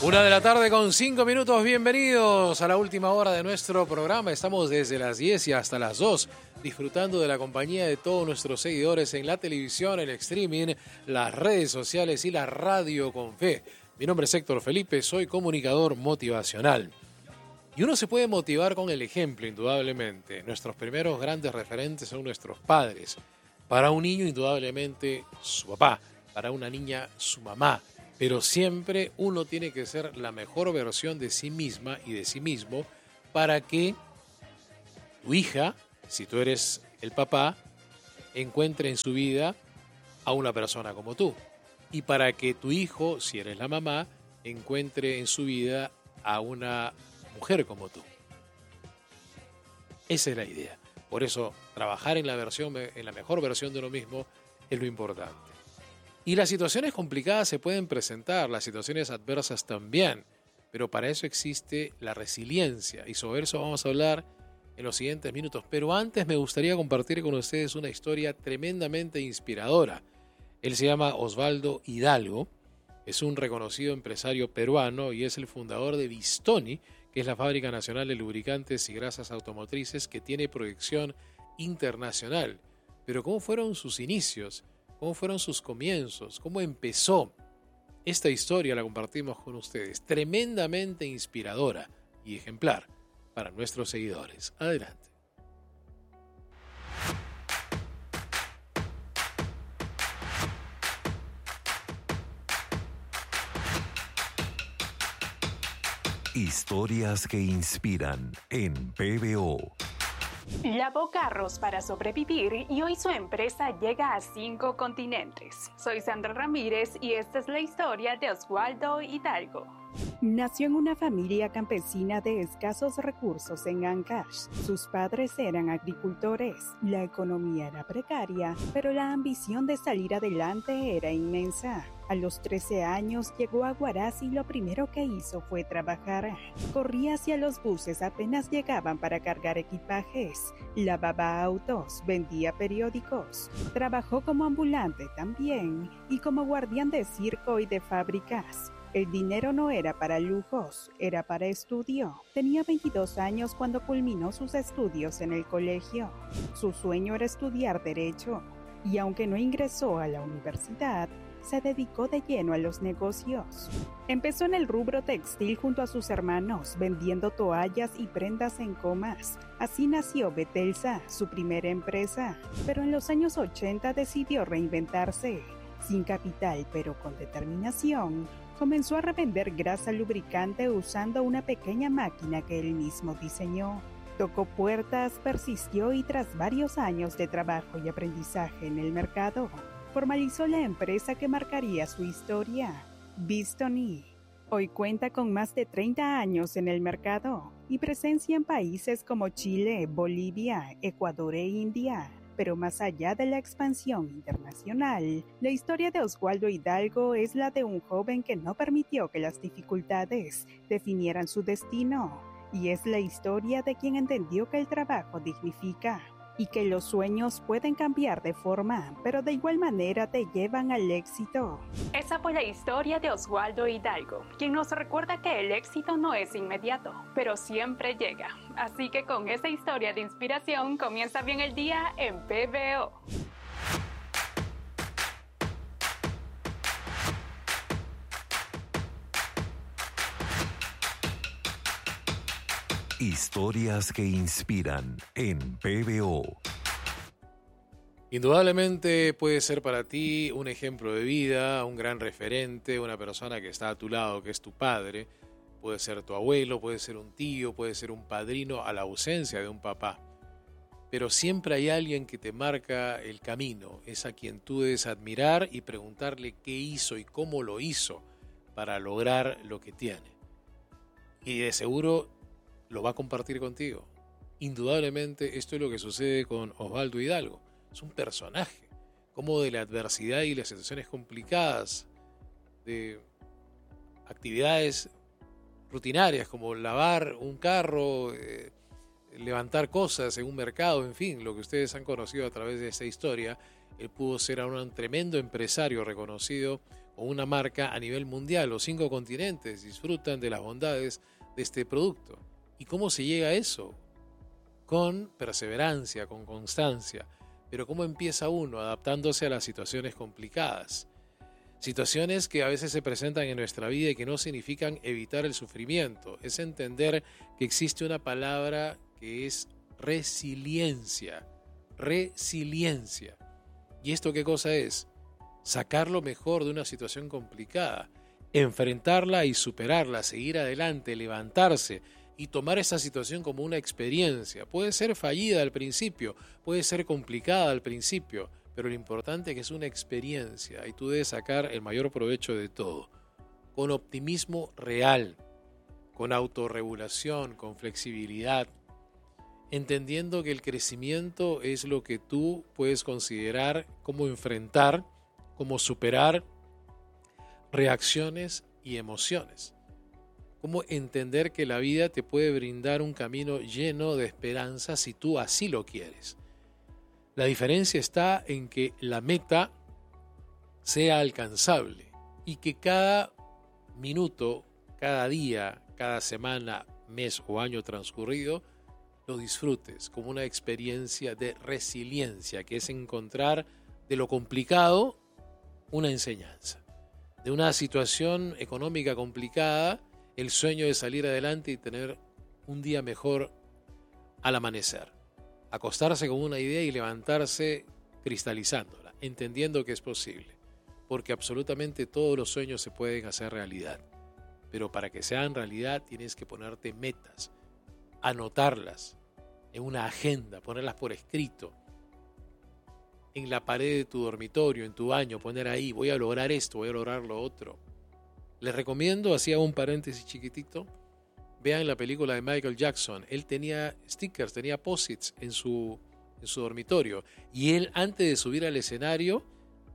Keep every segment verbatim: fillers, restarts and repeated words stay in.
Una de la tarde con cinco minutos, bienvenidos a la última hora de nuestro programa. Estamos desde las diez y hasta las dos, disfrutando de la compañía de todos nuestros seguidores en la televisión, el streaming, las redes sociales y la radio con fe. Mi nombre es Héctor Felipe, soy comunicador motivacional. Y uno se puede motivar con el ejemplo, indudablemente. Nuestros primeros grandes referentes son nuestros padres. Para un niño, indudablemente, su papá. Para una niña, su mamá. Pero siempre uno tiene que ser la mejor versión de sí misma y de sí mismo para que tu hija, si tú eres el papá, encuentre en su vida a una persona como tú. Y para que tu hijo, si eres la mamá, encuentre en su vida a una mujer como tú. Esa es la idea. Por eso, trabajar en la versión, en la mejor versión de uno mismo es lo importante. Y las situaciones complicadas se pueden presentar, las situaciones adversas también, pero para eso existe la resiliencia y sobre eso vamos a hablar en los siguientes minutos. Pero antes me gustaría compartir con ustedes una historia tremendamente inspiradora. Él se llama Osvaldo Hidalgo, es un reconocido empresario peruano y es el fundador de Bistoni, que es la fábrica nacional de lubricantes y grasas automotrices que tiene proyección internacional. Pero ¿cómo fueron sus inicios? ¿Cómo fueron sus comienzos? ¿Cómo empezó? Esta historia la compartimos con ustedes, tremendamente inspiradora y ejemplar para nuestros seguidores. Adelante. Historias que inspiran en P B O. Lavó carros para sobrevivir y hoy su empresa llega a cinco continentes. Soy Sandra Ramírez y esta es la historia de Osvaldo Hidalgo. Nació en una familia campesina de escasos recursos en Ancash. Sus padres eran agricultores. La economía era precaria, pero la ambición de salir adelante era inmensa. A los trece años llegó a Huaraz y lo primero que hizo fue trabajar. Corría hacia los buses apenas llegaban para cargar equipajes. Lavaba autos, vendía periódicos. Trabajó como ambulante también y como guardián de circo y de fábricas. El dinero no era para lujos, era para estudio. Tenía veintidós años cuando culminó sus estudios en el colegio. Su sueño era estudiar Derecho, y aunque no ingresó a la universidad, se dedicó de lleno a los negocios. Empezó en el rubro textil junto a sus hermanos, vendiendo toallas y prendas en comas. Así nació Betelsa, su primera empresa. Pero en los años ochenta decidió reinventarse. Sin capital, pero con determinación, comenzó a revender grasa lubricante usando una pequeña máquina que él mismo diseñó. Tocó puertas, persistió y tras varios años de trabajo y aprendizaje en el mercado, formalizó la empresa que marcaría su historia, Bistoni. Hoy cuenta con más de treinta años en el mercado y presencia en países como Chile, Bolivia, Ecuador e India. Pero más allá de la expansión internacional, la historia de Osvaldo Hidalgo es la de un joven que no permitió que las dificultades definieran su destino, y es la historia de quien entendió que el trabajo dignifica y que los sueños pueden cambiar de forma, pero de igual manera te llevan al éxito. Esa fue la historia de Osvaldo Hidalgo, quien nos recuerda que el éxito no es inmediato, pero siempre llega. Así que con esa historia de inspiración comienza bien el día en P B O. Historias que inspiran en P B O. Indudablemente puede ser para ti un ejemplo de vida, un gran referente, una persona que está a tu lado, que es tu padre. Puede ser tu abuelo, puede ser un tío, puede ser un padrino a la ausencia de un papá. Pero siempre hay alguien que te marca el camino, es a quien tú debes admirar y preguntarle qué hizo y cómo lo hizo para lograr lo que tiene. Y de seguro lo va a compartir contigo. Indudablemente esto es lo que sucede con Osvaldo Hidalgo. Es un personaje, como de la adversidad y las situaciones complicadas, de actividades rutinarias como lavar un carro, eh, levantar cosas en un mercado, en fin, lo que ustedes han conocido a través de esta historia. Él pudo ser ahora un tremendo empresario reconocido o una marca a nivel mundial. Los cinco continentes disfrutan de las bondades de este producto. ¿Y cómo se llega a eso? Con perseverancia, con constancia. Pero ¿cómo empieza uno? Adaptándose a las situaciones complicadas. Situaciones que a veces se presentan en nuestra vida y que no significan evitar el sufrimiento. Es entender que existe una palabra que es resiliencia. Resiliencia. ¿Y esto qué cosa es? Sacar lo mejor de una situación complicada, enfrentarla y superarla, seguir adelante, levantarse y tomar esa situación como una experiencia. Puede ser fallida al principio, puede ser complicada al principio, pero lo importante es que es una experiencia y tú debes sacar el mayor provecho de todo, con optimismo real, con autorregulación, con flexibilidad, entendiendo que el crecimiento es lo que tú puedes considerar como enfrentar, como superar reacciones y emociones. Cómo entender que la vida te puede brindar un camino lleno de esperanza si tú así lo quieres. La diferencia está en que la meta sea alcanzable y que cada minuto, cada día, cada semana, mes o año transcurrido lo disfrutes como una experiencia de resiliencia, que es encontrar de lo complicado una enseñanza. De una situación económica complicada, el sueño de salir adelante y tener un día mejor al amanecer. Acostarse con una idea y levantarse cristalizándola, entendiendo que es posible. Porque absolutamente todos los sueños se pueden hacer realidad. Pero para que sean realidad tienes que ponerte metas, anotarlas en una agenda, ponerlas por escrito, en la pared de tu dormitorio, en tu baño, poner ahí, voy a lograr esto, voy a lograr lo otro. Les recomiendo, hacía un paréntesis chiquitito, vean la película de Michael Jackson. Él tenía stickers, tenía post-its en su, en su dormitorio. Y él, antes de subir al escenario,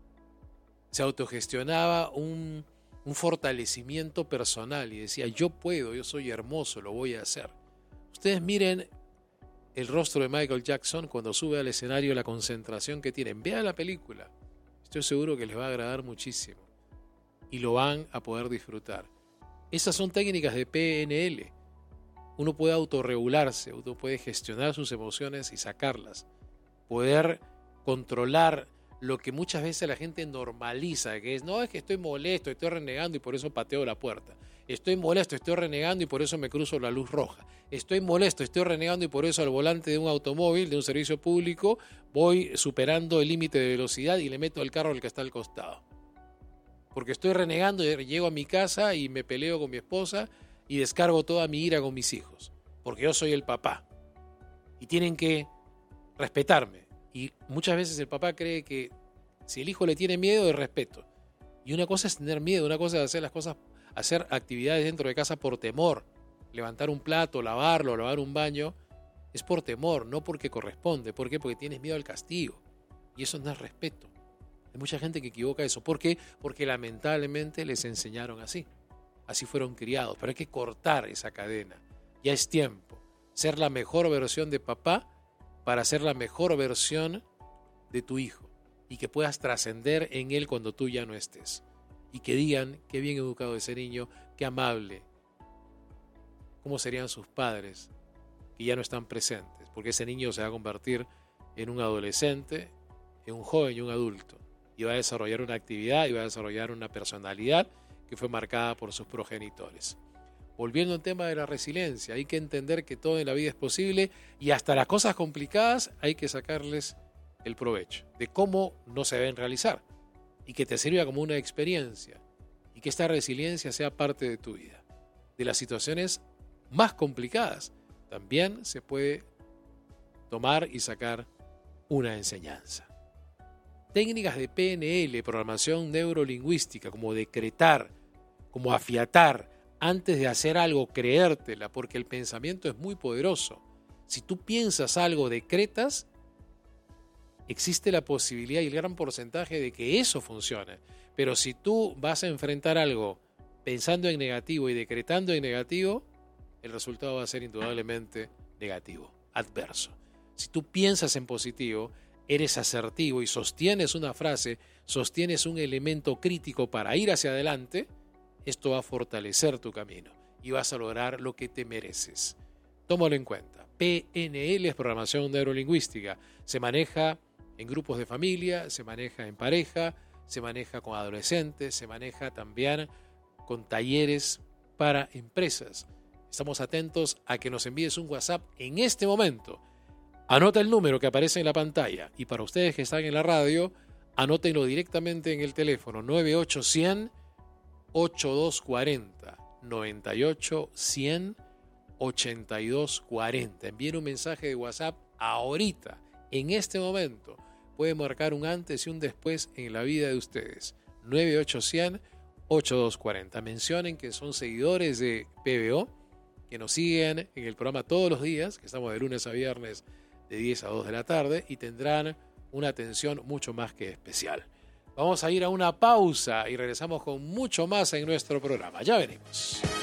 se autogestionaba un, un fortalecimiento personal y decía, yo puedo, yo soy hermoso, lo voy a hacer. Ustedes miren el rostro de Michael Jackson cuando sube al escenario, la concentración que tienen. Vean la película. Estoy seguro que les va a agradar muchísimo. Y lo van a poder disfrutar. Esas son técnicas de P N L. Uno puede autorregularse, uno puede gestionar sus emociones y sacarlas. Poder controlar lo que muchas veces la gente normaliza, que es, no, es que estoy molesto, estoy renegando y por eso pateo la puerta. Estoy molesto, estoy renegando y por eso me cruzo la luz roja. Estoy molesto, estoy renegando y por eso al volante de un automóvil, de un servicio público, voy superando el límite de velocidad y le meto el carro al que está al costado. Porque estoy renegando y llego a mi casa y me peleo con mi esposa y descargo toda mi ira con mis hijos. Porque yo soy el papá. Y tienen que respetarme. Y muchas veces el papá cree que si el hijo le tiene miedo, es respeto. Y una cosa es tener miedo, una cosa es hacer las cosas, hacer actividades dentro de casa por temor. Levantar un plato, lavarlo, lavar un baño, es por temor, no porque corresponde. ¿Por qué? Porque tienes miedo al castigo. Y eso no es respeto. Hay mucha gente que equivoca eso. ¿Por qué? Porque lamentablemente les enseñaron así. Así fueron criados. Pero hay que cortar esa cadena. Ya es tiempo. Ser la mejor versión de papá para ser la mejor versión de tu hijo. Y que puedas trascender en él cuando tú ya no estés. Y que digan qué bien educado ese niño, qué amable. ¿Cómo serían sus padres que ya no están presentes? Porque ese niño se va a convertir en un adolescente, en un joven y un adulto. Y va a desarrollar una actividad y va a desarrollar una personalidad que fue marcada por sus progenitores. Volviendo al tema de la resiliencia, hay que entender que todo en la vida es posible y hasta las cosas complicadas hay que sacarles el provecho de cómo no se deben realizar y que te sirva como una experiencia y que esta resiliencia sea parte de tu vida. De las situaciones más complicadas también se puede tomar y sacar una enseñanza. Técnicas de P N L, programación neurolingüística, como decretar, como afiatar, antes de hacer algo, creértela, porque el pensamiento es muy poderoso. Si tú piensas algo, decretas, existe la posibilidad y el gran porcentaje de que eso funcione. Pero si tú vas a enfrentar algo pensando en negativo y decretando en negativo, el resultado va a ser indudablemente negativo, adverso. Si tú piensas en positivo, eres asertivo y sostienes una frase, sostienes un elemento crítico para ir hacia adelante, esto va a fortalecer tu camino y vas a lograr lo que te mereces. Tómalo en cuenta. P N L es programación neurolingüística. Se maneja en grupos de familia, se maneja en pareja, se maneja con adolescentes, se maneja también con talleres para empresas. Estamos atentos a que nos envíes un WhatsApp en este momento. Anota el número que aparece en la pantalla y para ustedes que están en la radio, anótenlo directamente en el teléfono nueve ocho cien ochenta y dos cuarenta, noventa y ocho cien ochenta y dos cuarenta. Envíen un mensaje de WhatsApp ahorita, en este momento. Puede marcar un antes y un después en la vida de ustedes. nueve ocho cien ochenta y dos cuarenta. Mencionen que son seguidores de P B O, que nos siguen en el programa todos los días, que estamos de lunes a viernes de diez a dos de la tarde, y tendrán una atención mucho más que especial. Vamos a ir a una pausa y regresamos con mucho más en nuestro programa. Ya venimos.